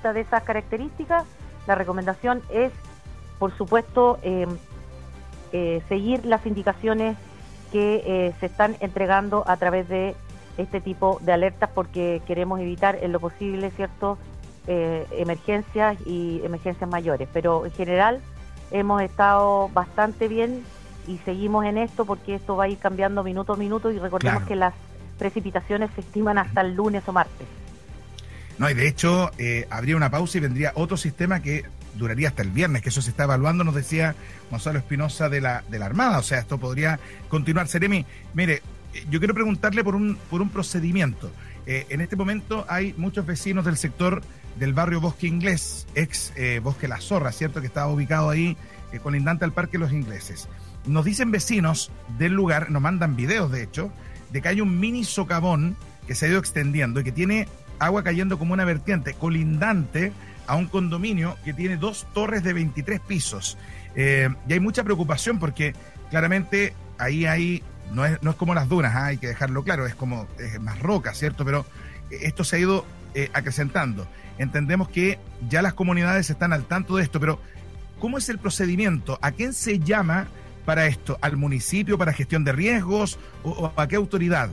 vista de esas características, la recomendación es, por supuesto, seguir las indicaciones que se están entregando a través de este tipo de alertas, porque queremos evitar en lo posible, ¿cierto?, emergencias y emergencias mayores. Pero en general hemos estado bastante bien y seguimos en esto porque esto va a ir cambiando minuto a minuto, y recordemos que las precipitaciones se estiman hasta el lunes o martes. No, y de hecho habría una pausa y vendría otro sistema que duraría hasta el viernes, que eso se está evaluando, nos decía Gonzalo Espinosa de la Armada. O sea, esto podría continuar. Seremi, mire, yo quiero preguntarle por un procedimiento. En este momento hay muchos vecinos del sector del barrio Bosque Inglés, ex Bosque La Zorra, ¿cierto?, que estaba ubicado ahí colindante al Parque Los Ingleses. Nos dicen vecinos del lugar, nos mandan videos de hecho, de que hay un mini socavón que se ha ido extendiendo y que tiene agua cayendo como una vertiente colindante a un condominio que tiene 2 torres de 23 pisos. Y hay mucha preocupación porque claramente ahí no es como las dunas, hay que dejarlo claro, es más roca, ¿cierto? Pero esto se ha ido acrecentando. Entendemos que ya las comunidades están al tanto de esto, pero ¿cómo es el procedimiento? ¿A quién se llama para esto? ¿Al municipio para gestión de riesgos o a qué autoridad?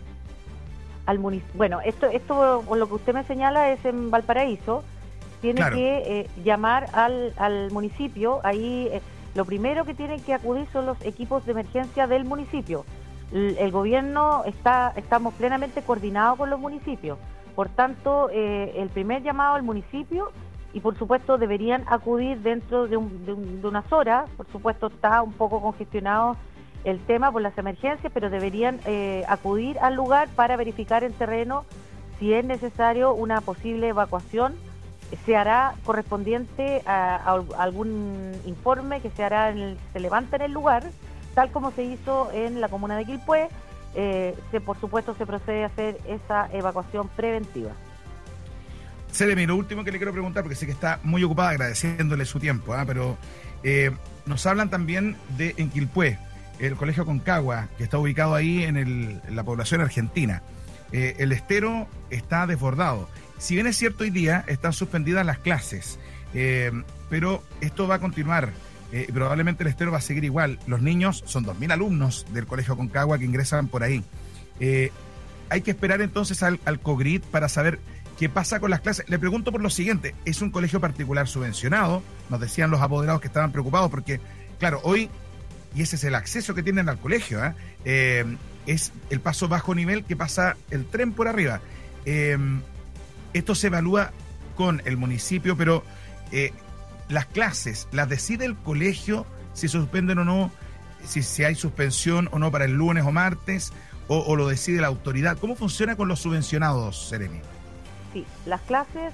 Bueno, esto lo que usted me señala es en Valparaíso. Tiene que llamar al municipio. Ahí lo primero que tienen que acudir son los equipos de emergencia del municipio. El gobierno estamos plenamente coordinados con los municipios. Por tanto, el primer llamado al municipio, y por supuesto deberían acudir dentro de unas horas. Por supuesto está un poco congestionado el tema por las emergencias, pero deberían acudir al lugar para verificar en terreno si es necesario una posible evacuación. Se hará correspondiente a algún informe que se levanta en el lugar, tal como se hizo en la comuna de Quilpué. Por supuesto se procede a hacer esa evacuación preventiva. Seremi, lo último que le quiero preguntar, porque sé que está muy ocupada, agradeciéndole su tiempo, pero nos hablan también de en Quilpué, el colegio Concagua, que está ubicado ahí en la población argentina. El estero está desbordado. Si bien es cierto, hoy día están suspendidas las clases, pero esto va a continuar. Probablemente el estero va a seguir igual. Los niños, son 2.000 alumnos del colegio Concagua que ingresan por ahí. Hay que esperar entonces al COGRID para saber qué pasa con las clases. Le pregunto por lo siguiente: es un colegio particular subvencionado, nos decían los apoderados que estaban preocupados porque, claro, hoy, y ese es el acceso que tienen al colegio, es el paso bajo nivel que pasa el tren por arriba. Esto se evalúa con el municipio, pero las clases las decide el colegio si se suspenden o no, si hay suspensión o no para el lunes o martes, o lo decide la autoridad. ¿Cómo funciona con los subvencionados, Seremi? Sí, las clases,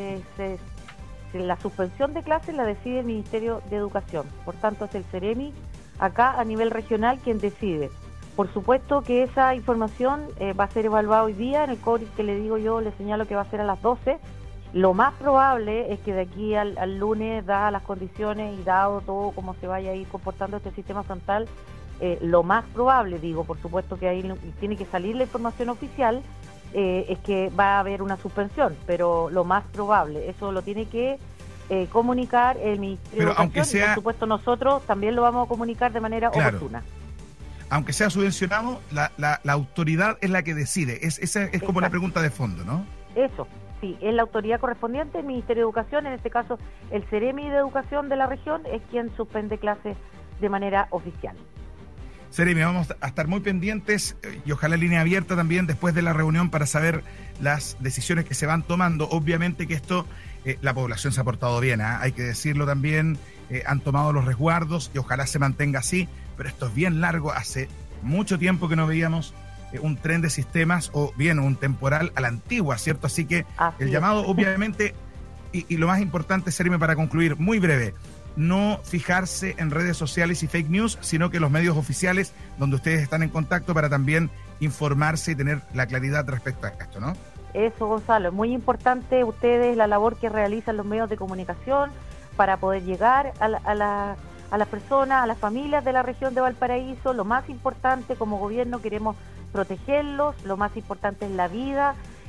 la suspensión de clases la decide el Ministerio de Educación. Por tanto, es el Seremi acá a nivel regional quien decide. Por supuesto que esa información va a ser evaluada hoy día en el COGRID que le digo yo, le señalo que va a ser a las 12. Lo más probable es que de aquí al lunes, dadas las condiciones y dado todo cómo se vaya a ir comportando este sistema frontal, lo más probable, digo, por supuesto que ahí tiene que salir la información oficial, es que va a haber una suspensión, pero lo más probable, eso lo tiene que comunicar el Ministerio de Educación, y por supuesto nosotros también lo vamos a comunicar de manera oportuna. Aunque sea subvencionado, la autoridad es la que decide. Esa es como la pregunta de fondo, ¿no? Eso, sí, es la autoridad correspondiente, el Ministerio de Educación, en este caso el Seremi de Educación de la región, es quien suspende clases de manera oficial. Seremi, vamos a estar muy pendientes y ojalá línea abierta también después de la reunión para saber las decisiones que se van tomando. Obviamente que esto, la población se ha portado bien, hay que decirlo también, han tomado los resguardos y ojalá se mantenga así, pero esto es bien largo, hace mucho tiempo que no veíamos un tren de sistemas o bien un temporal a la antigua, ¿cierto? Así que el llamado, obviamente, y lo más importante, Seremi, para concluir, muy breve, no fijarse en redes sociales y fake news, sino que los medios oficiales donde ustedes están en contacto para también informarse y tener la claridad respecto a esto, ¿no? Eso, Gonzalo, es muy importante ustedes, la labor que realizan los medios de comunicación para poder llegar a las personas, a las familias de la región de Valparaíso. Lo más importante, como gobierno queremos protegerlos, lo más importante es la vida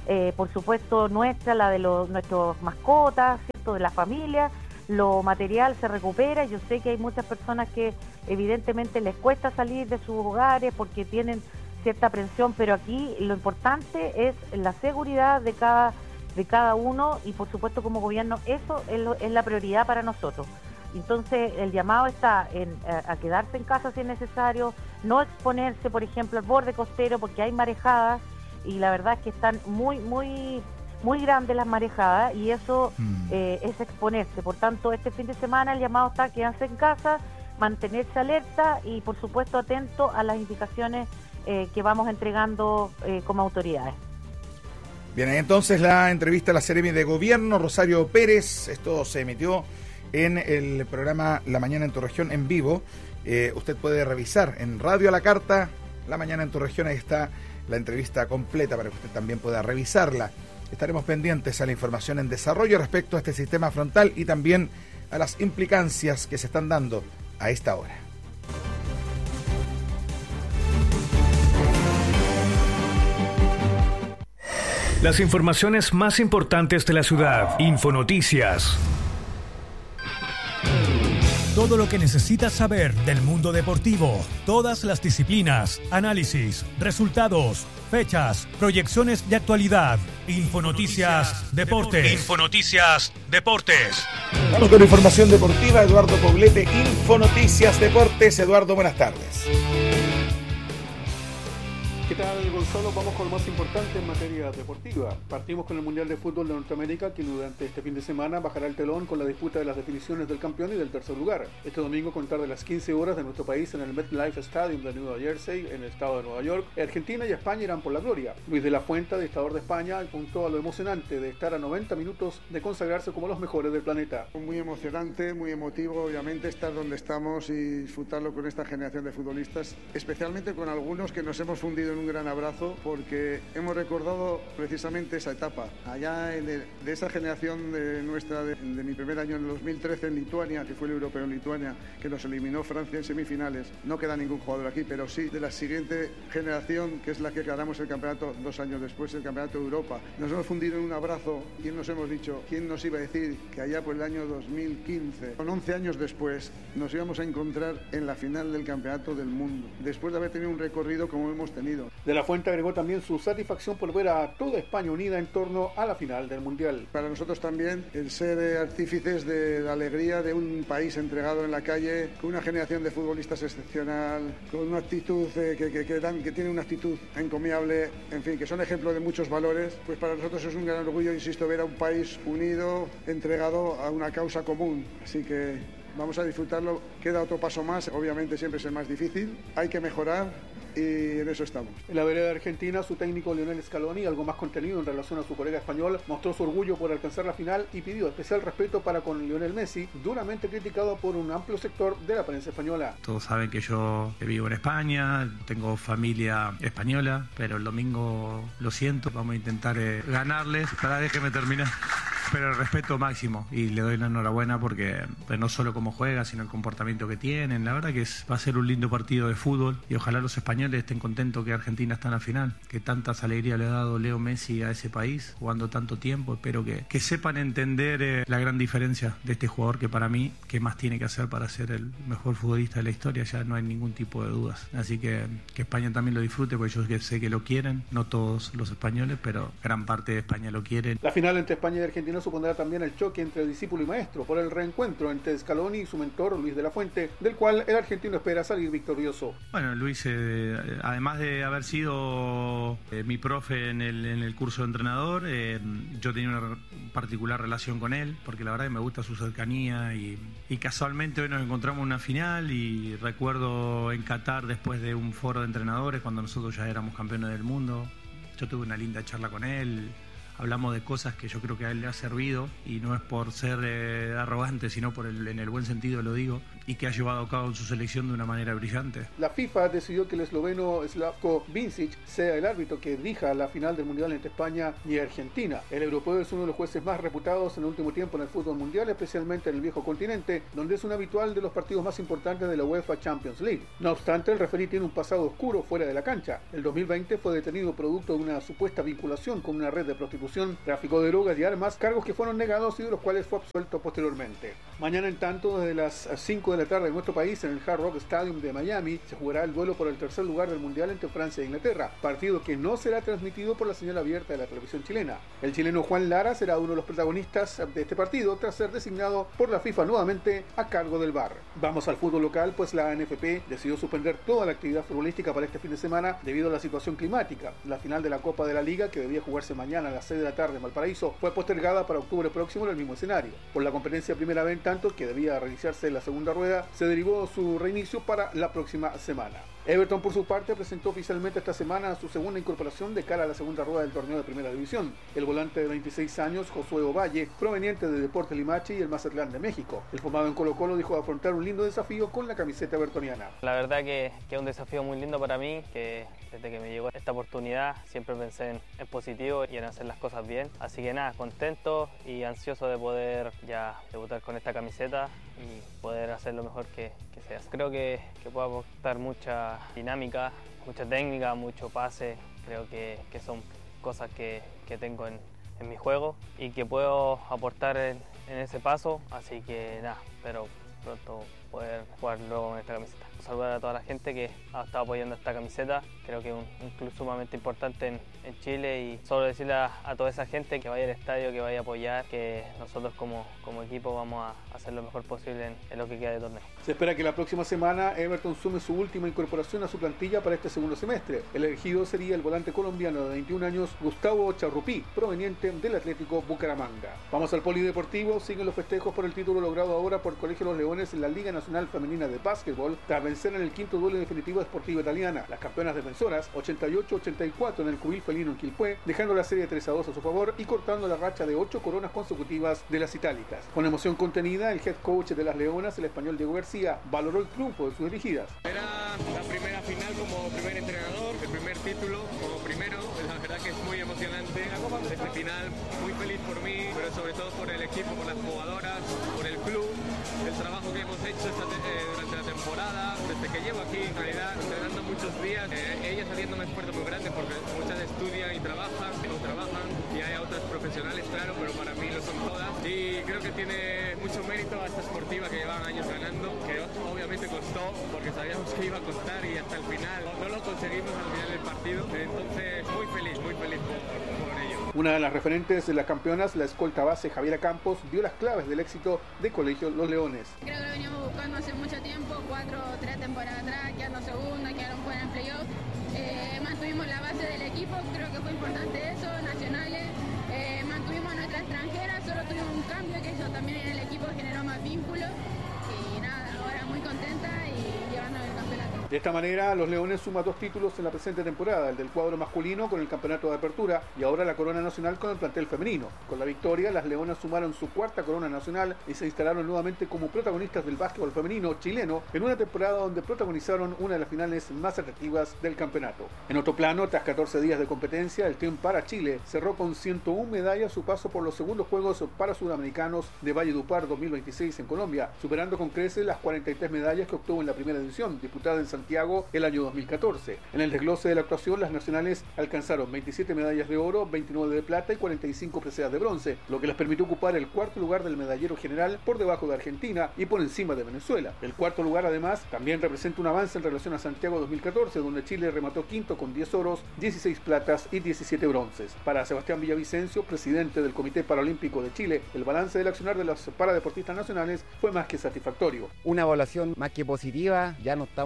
por supuesto nuestra, la de nuestros mascotas, ¿cierto?, de la familia. Lo material se recupera. Yo sé que hay muchas personas que evidentemente les cuesta salir de sus hogares porque tienen cierta aprensión, pero aquí lo importante es la seguridad de cada uno, y por supuesto como gobierno eso es la prioridad para nosotros. Entonces el llamado está a quedarse en casa si es necesario, no exponerse, por ejemplo, al borde costero porque hay marejadas, y la verdad es que están muy grandes las marejadas, y eso es exponerse. Por tanto, este fin de semana el llamado está a quedarse en casa, mantenerse alerta y por supuesto atento a las indicaciones que vamos entregando como autoridades. Bien, entonces la entrevista a la Seremi de Gobierno, Rosario Pérez. Esto se emitió en el programa La Mañana en tu Región en vivo. Usted puede revisar en Radio a la Carta, La Mañana en tu Región, ahí está la entrevista completa para que usted también pueda revisarla. Estaremos pendientes a la información en desarrollo respecto a este sistema frontal y también a las implicancias que se están dando a esta hora. Las informaciones más importantes de la ciudad. Infonoticias. Todo lo que necesitas saber del mundo deportivo, todas las disciplinas, análisis, resultados, fechas, proyecciones de actualidad. Infonoticias Deportes. Infonoticias Deportes. Vamos con información deportiva. Eduardo Poblete, Infonoticias Deportes. Eduardo, buenas tardes. ¿Qué tal, Gonzalo? Vamos con lo más importante en materia deportiva. Partimos con el Mundial de Fútbol de Norteamérica, que durante este fin de semana bajará el telón con la disputa de las definiciones del campeón y del tercer lugar. Este domingo, a contar de las 15 horas de nuestro país en el MetLife Stadium de Nueva Jersey, en el estado de Nueva York, Argentina y España irán por la gloria. Luis de la Fuente, dictador de España, apuntó a lo emocionante de estar a 90 minutos de consagrarse como los mejores del planeta. Muy emocionante, muy emotivo, obviamente, estar donde estamos y disfrutarlo con esta generación de futbolistas, especialmente con algunos que nos hemos fundido en un gran abrazo, porque hemos recordado precisamente esa etapa. Allá de esa generación de mi primer año en el 2013 en Lituania, que fue el europeo en Lituania, que nos eliminó Francia en semifinales. No queda ningún jugador aquí, pero sí de la siguiente generación, que es la que ganamos el campeonato 2 años después, el campeonato de Europa. Nos hemos fundido en un abrazo y nos hemos dicho, ¿quién nos iba a decir que allá por el año 2015, con 11 años después, nos íbamos a encontrar en la final del campeonato del mundo, después de haber tenido un recorrido como hemos tenido? De la Fuente agregó también su satisfacción por ver a toda España unida en torno a la final del Mundial. Para nosotros también el ser artífices de la alegría de un país entregado en la calle, con una generación de futbolistas excepcional, con una actitud que tiene una actitud encomiable, en fin, que son ejemplo de muchos valores, pues para nosotros es un gran orgullo, insisto, ver a un país unido, entregado a una causa común. Así que vamos a disfrutarlo. Queda otro paso más, obviamente siempre es el más difícil, hay que mejorar. Y en eso estamos. En la vereda argentina, su técnico Lionel Scaloni, algo más contenido en relación a su colega español, mostró su orgullo por alcanzar la final y pidió especial respeto para con Lionel Messi, duramente criticado por un amplio sector de la prensa española. Todos saben que yo vivo en España, tengo familia española, pero el domingo lo siento, vamos a intentar ganarles. Déjeme terminar. Pero el respeto máximo, y le doy la enhorabuena porque no solo cómo juega, sino el comportamiento que tienen. La verdad que va a ser un lindo partido de fútbol y ojalá los españoles estén contentos que Argentina está en la final, que tantas alegrías le ha dado Leo Messi a ese país, jugando tanto tiempo. Espero que sepan entender la gran diferencia de este jugador, que para mí, ¿qué más tiene que hacer para ser el mejor futbolista de la historia? Ya no hay ningún tipo de dudas. Así que España también lo disfrute, porque yo sé que lo quieren, no todos los españoles, pero gran parte de España lo quieren. La final entre España y Argentina supondrá también el choque entre discípulo y maestro por el reencuentro entre Scaloni y su mentor Luis de la Fuente, del cual el argentino espera salir victorioso. Bueno, Luis, además de haber sido mi profe en el curso de entrenador, yo tenía una particular relación con él, porque la verdad que me gusta su cercanía y casualmente hoy nos encontramos en una final, y recuerdo en Qatar, después de un foro de entrenadores, cuando nosotros ya éramos campeones del mundo, yo tuve una linda charla con él. Hablamos de cosas que yo creo que a él le ha servido, y no es por ser arrogante, sino en el buen sentido lo digo, y que ha llevado a cabo en su selección de una manera brillante. La FIFA decidió que el esloveno Slavko Vincic sea el árbitro que dirija la final del Mundial entre España y Argentina. El europeo es uno de los jueces más reputados en el último tiempo en el fútbol mundial, especialmente en el viejo continente, donde es un habitual de los partidos más importantes de la UEFA Champions League. No obstante, el referí tiene un pasado oscuro fuera de la cancha. El 2020 fue detenido producto de una supuesta vinculación con una red de prostitución, tráfico de drogas y armas, cargos que fueron negados y de los cuales fue absuelto posteriormente. Mañana, en tanto, desde las 5 de la tarde en nuestro país, en el Hard Rock Stadium de Miami, se jugará el duelo por el tercer lugar del Mundial entre Francia e Inglaterra, partido que no será transmitido por la señal abierta de la televisión chilena. El chileno Juan Lara será uno de los protagonistas de este partido tras ser designado por la FIFA nuevamente a cargo del VAR. Vamos al fútbol local, pues la NFP decidió suspender toda la actividad futbolística para este fin de semana debido a la situación climática. La final de la Copa de la Liga, que debía jugarse mañana a las 6 de la tarde en Valparaíso, fue postergada para octubre próximo en el mismo escenario. Por la competencia primera vez, en tanto, que debía reiniciarse la segunda rueda, se derivó su reinicio para la próxima semana. Everton, por su parte, presentó oficialmente esta semana su segunda incorporación de cara a la segunda rueda del torneo de Primera División. El volante de 26 años, Josué Ovalle, proveniente de Deportes Limache y el Mazatlán de México. El formado en Colo-Colo dijo afrontar un lindo desafío con la camiseta evertoniana. La verdad que es un desafío muy lindo para mí, que desde que me llegó esta oportunidad siempre pensé en positivo y en hacer las cosas bien. Así que nada, contento y ansioso de poder ya debutar con esta camiseta y poder hacer lo mejor que sea. Creo que puedo aportar mucha dinámica, mucha técnica, mucho pase. Creo que son cosas que tengo en mi juego y que puedo aportar en ese paso. Así que nada, espero pronto poder jugar luego con esta camiseta. Saludar a toda la gente que ha estado apoyando esta camiseta. Creo que es un club sumamente importante en Chile y solo decirle a toda esa gente que vaya al estadio, que vaya a apoyar, que nosotros como equipo vamos a hacer lo mejor posible en lo que queda de torneo. Se espera que la próxima semana Everton sume su última incorporación a su plantilla para este segundo semestre. El elegido sería el volante colombiano de 21 años Gustavo Charrupí, proveniente del Atlético Bucaramanga. Vamos al polideportivo. Siguen los festejos por el título logrado ahora por Colegio Los Leones en la Liga Nacional Femenina de Básquetbol tras vencer en el quinto duelo definitivo de Sportiva Italiana. Las campeonas defensoras 88-84 en el Cubil felino en Quilpué, dejando la serie 3-2 a su favor y cortando la racha de 8 coronas consecutivas de las itálicas. Con emoción contenida, el head coach de las Leonas, el español Diego García, valoró el triunfo de sus dirigidas. Era la primera final como primer entrenador, el primer título como primero. La verdad que es muy emocionante. Este final, muy feliz por mí, pero sobre todo por el equipo, por las jugadoras, por el club, el trabajo que hemos hecho durante la temporada, desde que llevo aquí, en realidad, entrenando muchos días. Ellas haciendo un esfuerzo muy grande porque muchas estudian y trabajan, no trabajan, y hay otras profesionales, claro, pero para mí lo son todas. Y creo que tiene mucho mérito a esta Sportiva que llevan años ganando, que obviamente costó, porque sabíamos que iba a costar y hasta el final no lo conseguimos al final del partido. Entonces, muy feliz por ello. Una de las referentes de las campeonas, la escolta base Javiera Campos, dio las claves del éxito de Colegio Los Leones. Creo que lo veníamos buscando hace mucho tiempo, 4 o 3 temporadas atrás, quedando segunda, quedaron fuera en playoff. Mantuvimos la base del equipo, creo que fue importante eso, nacionales. Mantuvimos a nuestra extranjera, solo tuvimos un cambio que eso también en el equipo generó más vínculos. Y nada, ahora muy contenta y llevando el campeonato. De esta manera, los Leones suman 2 títulos en la presente temporada, el del cuadro masculino con el campeonato de apertura y ahora la corona nacional con el plantel femenino. Con la victoria, las Leonas sumaron su 4ª corona nacional y se instalaron nuevamente como protagonistas del básquetbol femenino chileno en una temporada donde protagonizaron una de las finales más atractivas del campeonato. En otro plano, tras 14 días de competencia, el Team para Chile cerró con 101 medallas su paso por los segundos Juegos para Sudamericanos de Valledupar 2026 en Colombia, superando con creces las 43 medallas que obtuvo en la primera edición, disputada en Santiago el año 2014. En el desglose de la actuación, las nacionales alcanzaron 27 medallas de oro, 29 de plata y 45 preseas de bronce, lo que les permitió ocupar el 4º lugar del medallero general por debajo de Argentina y por encima de Venezuela. El 4º lugar, además, también representa un avance en relación a Santiago 2014, donde Chile remató quinto con 10 oros, 16 platas y 17 bronces. Para Sebastián Villavicencio, presidente del Comité Paralímpico de Chile, el balance del accionar de las paradeportistas nacionales fue más que satisfactorio. Una evaluación más que positiva, ya no estamos acostumbrados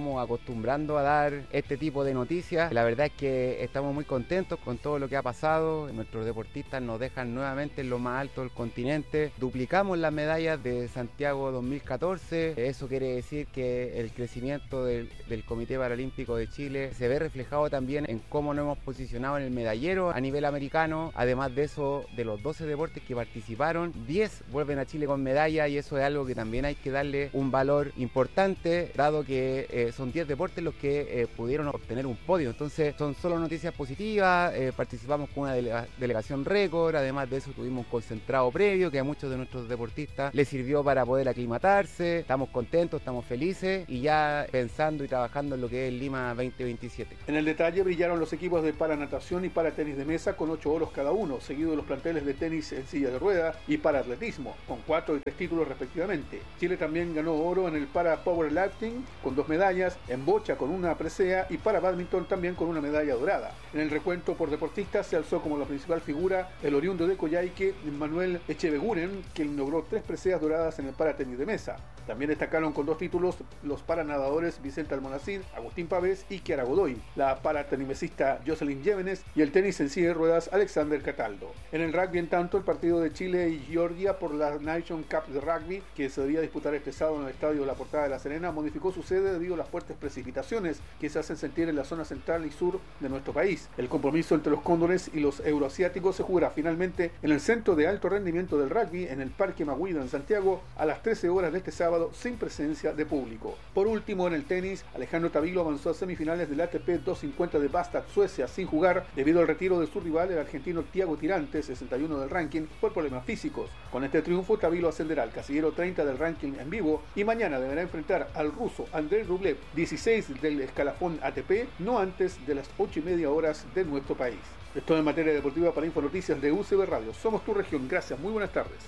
acostumbrando a dar este tipo de noticias. La verdad es que estamos muy contentos con todo lo que ha pasado. Nuestros deportistas nos dejan nuevamente en lo más alto del continente. Duplicamos las medallas de Santiago 2014. Eso quiere decir que el crecimiento del Comité Paralímpico de Chile se ve reflejado también en cómo nos hemos posicionado en el medallero a nivel americano. Además de eso, de los 12 deportes que participaron, 10 vuelven a Chile con medalla, y eso es algo que también hay que darle un valor importante, dado que son 10 deportes los que pudieron obtener un podio. Entonces son solo noticias positivas. Participamos con una delegación récord. Además de eso, tuvimos un concentrado previo que a muchos de nuestros deportistas les sirvió para poder aclimatarse. Estamos contentos, estamos felices y ya pensando y trabajando en lo que es el Lima 2027. En el detalle brillaron los equipos de paranatación y paratenis de mesa con 8 oros cada uno, seguido de los planteles de tenis en silla de rueda y paraatletismo, con 4 y 3 títulos respectivamente. Chile también ganó oro en el para powerlifting con 2 medallas, en bocha con una presea y para badminton también con una medalla dorada. En el recuento por deportistas se alzó como la principal figura el oriundo de Coyhaique, Manuel Echeveguren, quien logró 3 preseas doradas en el paratenis de mesa. También destacaron con 2 títulos los paranadadores Vicente Almonacid, Agustín Pavés y Kiara Godoy, la paratenimesista Jocelyn Llévenes y el tenis en silla de ruedas Alexander Cataldo. En el rugby, en tanto, el partido de Chile y Georgia por la Nation Cup de rugby, que se debía disputar este sábado en el estadio La Portada de La Serena, modificó su sede debido a las fuertes precipitaciones que se hacen sentir en la zona central y sur de nuestro país. El compromiso entre los cóndores y los euroasiáticos se jugará finalmente en el Centro de Alto Rendimiento del Rugby en el Parque Maguida en Santiago a las 13 horas de este sábado, sin presencia de público. Por último, en el tenis, Alejandro Tavilo avanzó a semifinales del ATP 250 de Bastad, Suecia, sin jugar debido al retiro de su rival, el argentino Thiago Tirante, 61 del ranking, por problemas físicos. Con este triunfo, Tavilo ascenderá al casillero 30 del ranking en vivo y mañana deberá enfrentar al ruso Andrei Rublev, 16 del escalafón ATP, no antes de las 8:30 horas de nuestro país. Esto en materia deportiva para Infonoticias de UCB Radio. Somos tu región. Gracias. Muy buenas tardes.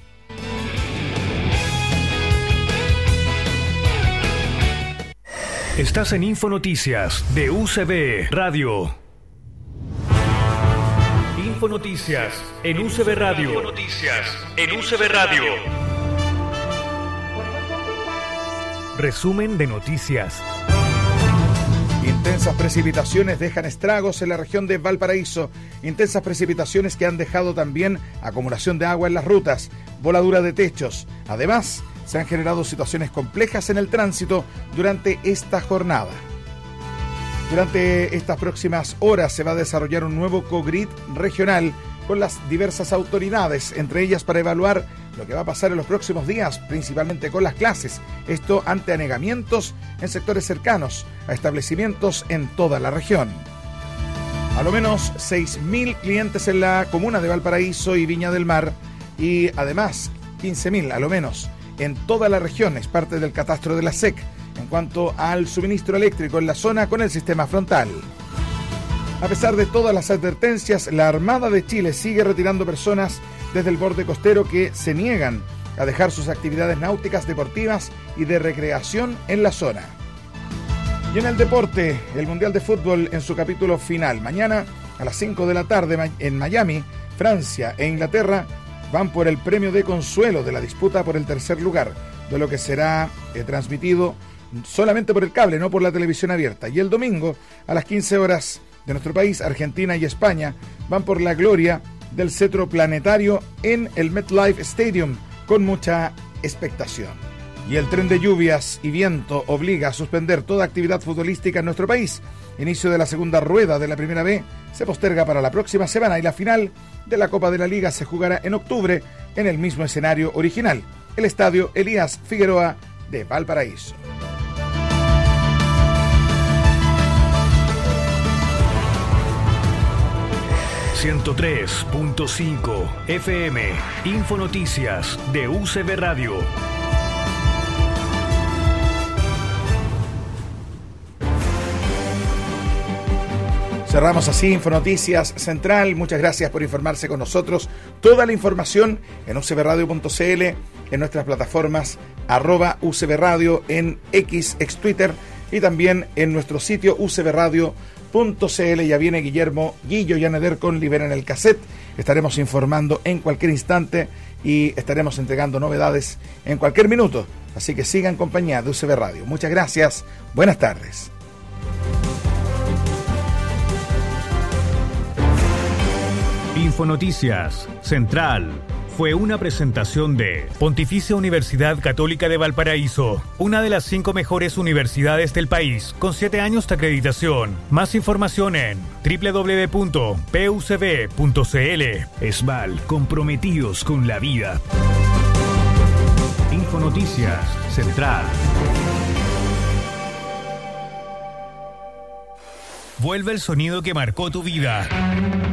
Estás en Infonoticias de UCB Radio. Infonoticias en UCB Radio. Infonoticias en UCB Radio. Resumen de noticias. Intensas precipitaciones dejan estragos en la región de Valparaíso. Intensas precipitaciones que han dejado también acumulación de agua en las rutas, voladura de techos. Además, se han generado situaciones complejas en el tránsito durante esta jornada. Durante estas próximas horas se va a desarrollar un nuevo COGRID regional con las diversas autoridades, entre ellas para evaluar lo que va a pasar en los próximos días, principalmente con las clases. Esto ante anegamientos en sectores cercanos a establecimientos en toda la región. A lo menos 6.000 clientes en la comuna de Valparaíso y Viña del Mar y además 15.000 a lo menos en toda la región. Es parte del catastro de la SEC en cuanto al suministro eléctrico en la zona con el sistema frontal. A pesar de todas las advertencias, la Armada de Chile sigue retirando personas desde el borde costero que se niegan a dejar sus actividades náuticas, deportivas y de recreación en la zona. Y en el deporte, el Mundial de Fútbol en su capítulo final. Mañana a las 5 de la tarde en Miami, Francia e Inglaterra van por el premio de consuelo de la disputa por el tercer lugar, de lo que será transmitido solamente por el cable, no por la televisión abierta. Y el domingo a las 15 horas de nuestro país, Argentina y España van por la gloria del cetro planetario en el MetLife Stadium con mucha expectación. Y el tren de lluvias y viento obliga a suspender toda actividad futbolística en nuestro país. Inicio de la segunda rueda de la Primera B se posterga para la próxima semana y la final de la Copa de la Liga se jugará en octubre en el mismo escenario original, el Estadio Elías Figueroa de Valparaíso. ...103.5 FM... Infonoticias de UCB Radio. Cerramos así Infonoticias Central. Muchas gracias por informarse con nosotros. Toda la información en ucbradio.cl, en nuestras plataformas @UCBRadio, en X, ex Twitter, y también en nuestro sitio ucbradio.cl. Ya viene Guillo Yaneder con Libera en el Cassette. Estaremos informando en cualquier instante y estaremos entregando novedades en cualquier minuto. Así que sigan en compañía de UCB Radio. Muchas gracias. Buenas tardes. Infonoticias Central fue una presentación de Pontificia Universidad Católica de Valparaíso, una de las 5 mejores universidades del país, con 7 años de acreditación. Más información en www.pucb.cl. ESVAL, comprometidos con la vida. Infonoticias Central. Vuelve el sonido que marcó tu vida.